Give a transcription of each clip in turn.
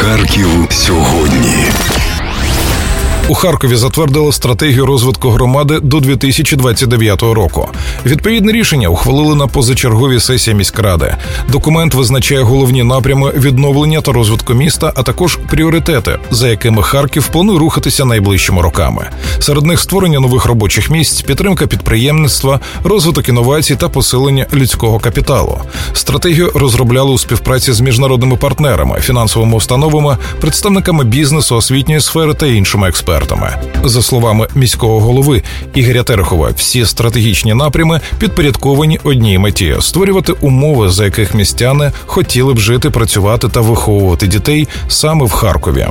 Харків сьогодні. У Харкові затвердили стратегію розвитку громади до 2029 року. Відповідне рішення ухвалили на позачерговій сесії міськради. Документ визначає головні напрями відновлення та розвитку міста, а також пріоритети, за якими Харків планує рухатися найближчими роками. Серед них створення нових робочих місць, підтримка підприємництва, розвиток інновацій та посилення людського капіталу. Стратегію розробляли у співпраці з міжнародними партнерами, фінансовими установами, представниками бізнесу, освітньої сфери та іншими експертами. За словами міського голови Ігоря Терехова, всі стратегічні напрями підпорядковані одній меті – створювати умови, за яких містяни хотіли б жити, працювати та виховувати дітей саме в Харкові.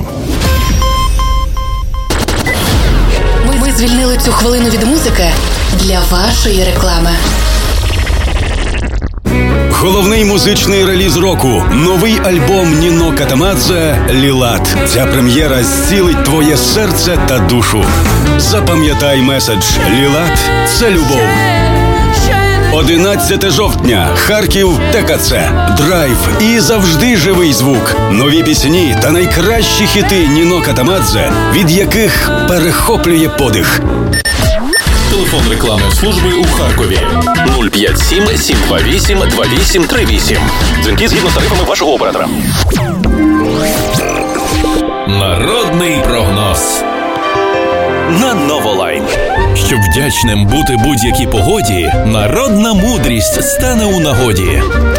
Ми звільнили цю хвилину від музики для вашої реклами. Головний музичний реліз року. Новий альбом Ніно Катамадзе «Лілат». Ця прем'єра зцілить твоє серце та душу. Запам'ятай меседж. «Лілат» – це любов. 11 жовтня. Харків ТКЦ. Драйв і завжди живий звук. Нові пісні та найкращі хіти Ніно Катамадзе, від яких перехоплює подих. Телефон рекламної служби у Харкові 057 728 2838. Дзвінки згідно з тарифами вашого оператора. Народний прогноз на Новолайн. Щоб вдячним бути будь-якій погоді, народна мудрість стане у нагоді.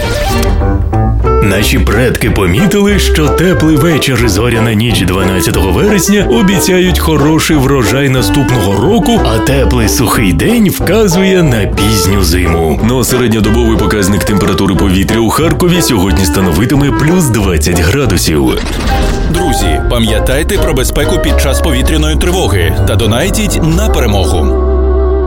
Наші предки помітили, що теплий вечір і зоряна ніч 12 вересня обіцяють хороший врожай наступного року, а теплий сухий день вказує на пізню зиму. Но середньодобовий показник температури повітря у Харкові сьогодні становитиме плюс 20 градусів. Друзі, пам'ятайте про безпеку під час повітряної тривоги та донайтіть на перемогу.